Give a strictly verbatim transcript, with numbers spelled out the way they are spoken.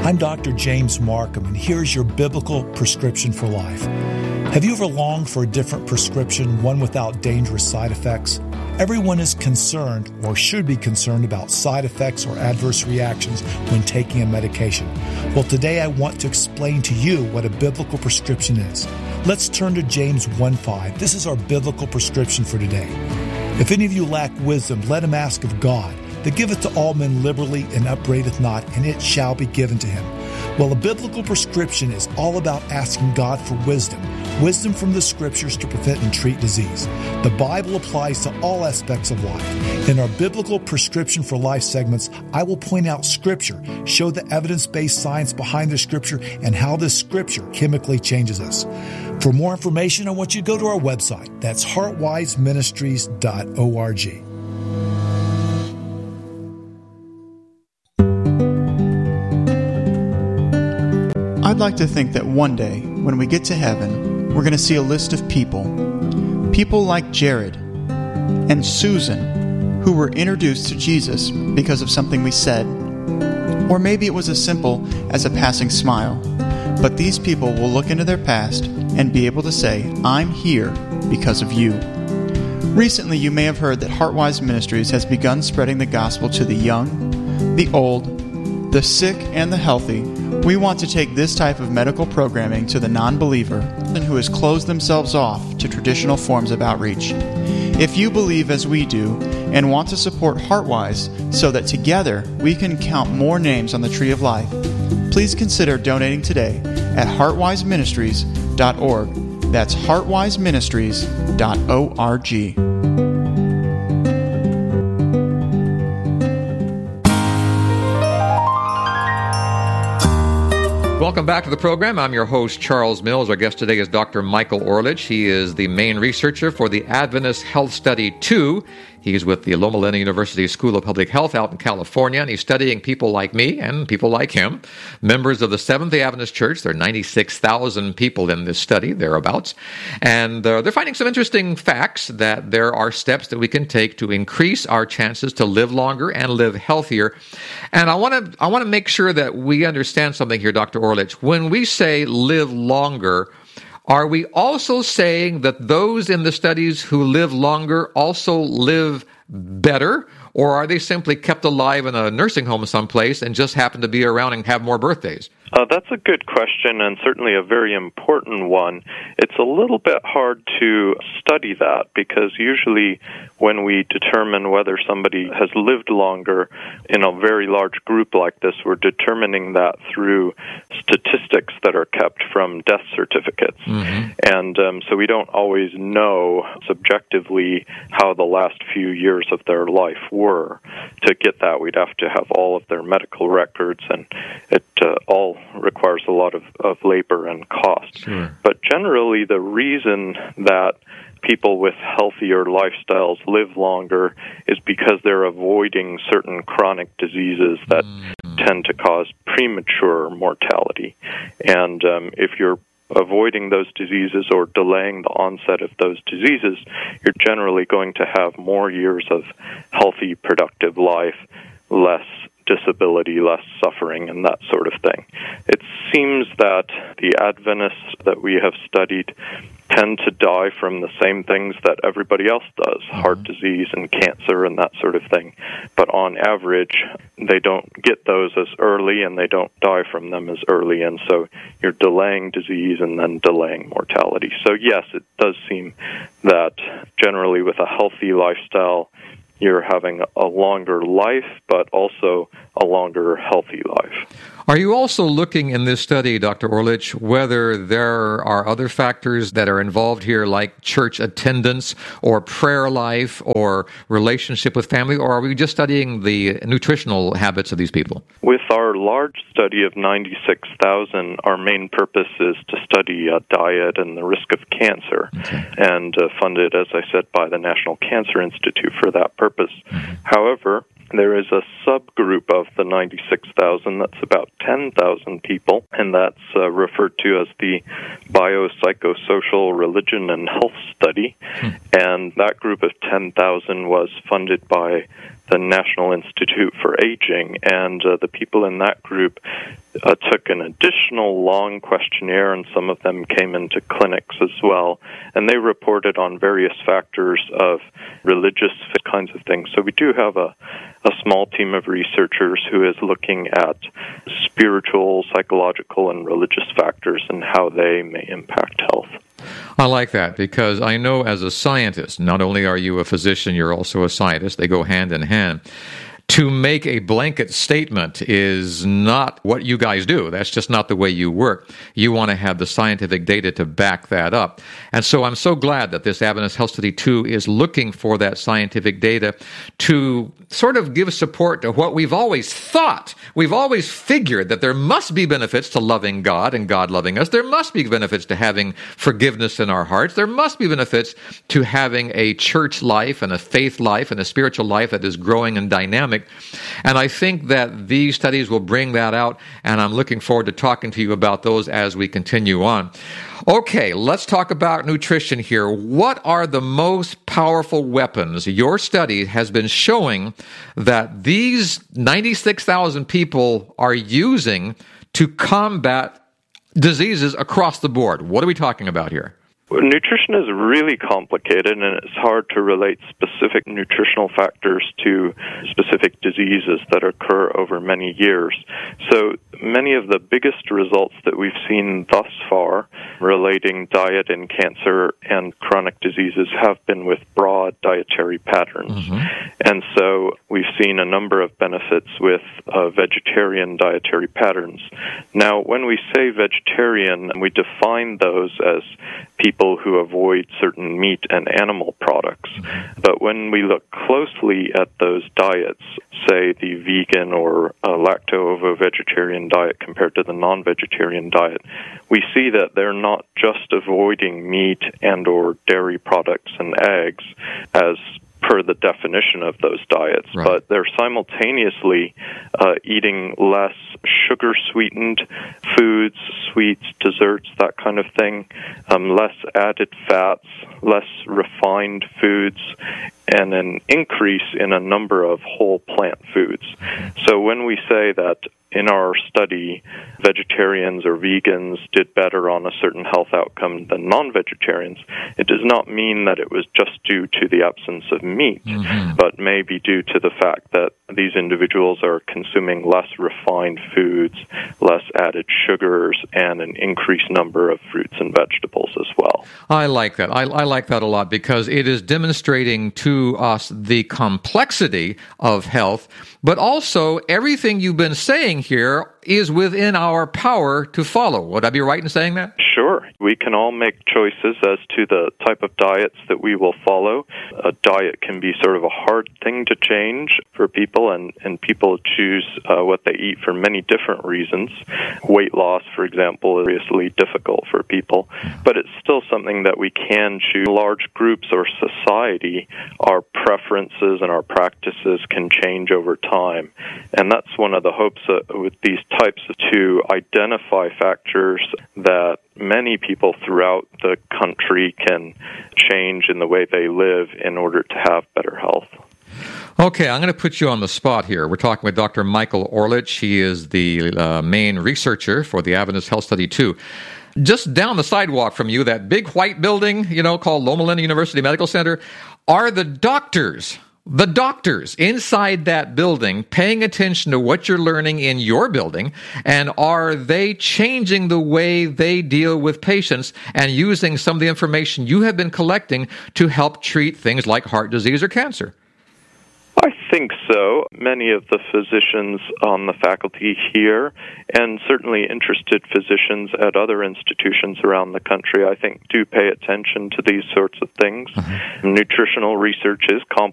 I'm Doctor James Markham, and here's your biblical prescription for life. Have you ever longed for a different prescription, one without dangerous side effects? Everyone is concerned, or should be concerned, about side effects or adverse reactions when taking a medication. Well, today I want to explain to you what a biblical prescription is. Let's turn to James one five. This is our biblical prescription for today. If any of you lack wisdom, let him ask of God, that giveth to all men liberally and upbraideth not, and it shall be given to him. Well, a biblical prescription is all about asking God for wisdom, wisdom from the Scriptures to prevent and treat disease. The Bible applies to all aspects of life. In our biblical prescription for life segments, I will point out Scripture, show the evidence-based science behind the Scripture, and how this Scripture chemically changes us. For more information, I want you to go to our website. That's heart wise ministries dot org. I'd like to think that one day, when we get to heaven, we're going to see a list of people. People like Jared and Susan, who were introduced to Jesus because of something we said. Or maybe it was as simple as a passing smile. But these people will look into their past and be able to say, I'm here because of you. Recently, you may have heard that Heartwise Ministries has begun spreading the gospel to the young, the old, the sick, and the healthy. We want to take this type of medical programming to the non-believer and who has closed themselves off to traditional forms of outreach. If you believe as we do and want to support Heartwise so that together we can count more names on the tree of life, please consider donating today at heartwise ministries dot org. That's heartwise ministries dot org. Welcome back to the program. I'm your host, Charles Mills. Our guest today is Doctor Michael Orlich. He is the main researcher for the Adventist Health Study two. He's with the Loma Linda University School of Public Health out in California, and he's studying people like me and people like him, members of the Seventh-day Adventist Church. There are ninety-six thousand people in this study, thereabouts. And uh, they're finding some interesting facts that there are steps that we can take to increase our chances to live longer and live healthier. And I want to I want to make sure that we understand something here, Doctor Orlich. When we say live longer, are we also saying that those in the studies who live longer also live better? Or are they simply kept alive in a nursing home someplace and just happen to be around and have more birthdays? Uh, that's a good question, and certainly a very important one. It's a little bit hard to study that, because usually when we determine whether somebody has lived longer in a very large group like this, we're determining that through statistics that are kept from death certificates. Mm-hmm. And um, so we don't always know subjectively how the last few years of their life were. To get that, we'd have to have all of their medical records, and it uh, all requires a lot of, of labor and cost. Sure. But generally, the reason that people with healthier lifestyles live longer is because they're avoiding certain chronic diseases that mm-hmm. tend to cause premature mortality. And um, if you're avoiding those diseases or delaying the onset of those diseases, you're generally going to have more years of healthy, productive life, less disability, less suffering, and that sort of thing. It seems that the Adventists that we have studied tend to die from the same things that everybody else does, mm-hmm. heart disease and cancer and that sort of thing. But on average, they don't get those as early, and they don't die from them as early, and so you're delaying disease and then delaying mortality. So yes, it does seem that generally with a healthy lifestyle, you're having a longer life, but also a longer healthy life. Are you also looking in this study, Doctor Orlich, whether there are other factors that are involved here, like church attendance or prayer life or relationship with family, or are we just studying the nutritional habits of these people? With our large study of ninety-six thousand, our main purpose is to study uh, diet and the risk of cancer, okay. and uh, funded, as I said, by the National Cancer Institute for that purpose. Mm-hmm. However, there is a subgroup of the ninety-six thousand that's about ten thousand people, and that's uh, referred to as the Biopsychosocial Religion and Health Study. Hmm. And that group of ten thousand was funded by the National Institute for Aging, and uh, the people in that group uh, took an additional long questionnaire, and some of them came into clinics as well, and they reported on various factors of religious kinds of things. So we do have a, a small team of researchers who is looking at spiritual, psychological, and religious factors and how they may impact health. I like that because I know as a scientist, not only are you a physician, you're also a scientist. They go hand in hand. To make a blanket statement is not what you guys do. That's just not the way you work. You want to have the scientific data to back that up. And so I'm so glad that this Adventist Health Study two is looking for that scientific data to sort of give support to what we've always thought. We've always figured that there must be benefits to loving God and God loving us. There must be benefits to having forgiveness in our hearts. There must be benefits to having a church life and a faith life and a spiritual life that is growing and dynamic. And I think that these studies will bring that out, and I'm looking forward to talking to you about those as we continue on. Okay, let's talk about nutrition here. What are the most powerful weapons? Your study has been showing that these ninety-six thousand people are using to combat diseases across the board. What are we talking about here? Well, nutrition is really complicated, and it's hard to relate specific nutritional factors to specific diseases that occur over many years. So many of the biggest results that we've seen thus far relating diet and cancer and chronic diseases have been with broad dietary patterns. Mm-hmm. And so we've seen a number of benefits with uh, vegetarian dietary patterns. Now, when we say vegetarian, we define those as people who avoid certain meat and animal products. But when we look closely at those diets, say the vegan or uh, lacto-ovo-vegetarian diet compared to the non-vegetarian diet, we see that they're not just avoiding meat and or dairy products and eggs as per the definition of those diets, right, but they're simultaneously uh, eating less sugar-sweetened foods, sweets, desserts, that kind of thing, um, less added fats, less refined foods, and an increase in a number of whole plant foods. So when we say that in our study, vegetarians or vegans did better on a certain health outcome than non-vegetarians, it does not mean that it was just due to the absence of meat, mm-hmm. but maybe due to the fact that these individuals are consuming less refined foods, less added sugars, and an increased number of fruits and vegetables as well. I like that. I, I like that a lot because it is demonstrating to us the complexity of health, but also everything you've been saying here is within our power to follow. Would I be right in saying that? Sure. We can all make choices as to the type of diets that we will follow. A diet can be sort of a hard thing to change for people, and, and people choose uh, what they eat for many different reasons. Weight loss, for example, is seriously difficult for people, but it's still something that we can choose. Large groups or society, our preferences and our practices can change over time, and that's one of the hopes uh, with these types of to identify factors that many people throughout the country can change in the way they live in order to have better health. Okay, I'm going to put you on the spot here. We're talking with Doctor Michael Orlich. He is the uh, main researcher for the Adventist Health Study two. Just down the sidewalk from you, that big white building, you know, called Loma Linda University Medical Center, are the doctors The doctors inside that building paying attention to what you're learning in your building, and are they changing the way they deal with patients and using some of the information you have been collecting to help treat things like heart disease or cancer? I think so. Many of the physicians on the faculty here, and certainly interested physicians at other institutions around the country, I think do pay attention to these sorts of things. Mm-hmm. Nutritional research is complicated.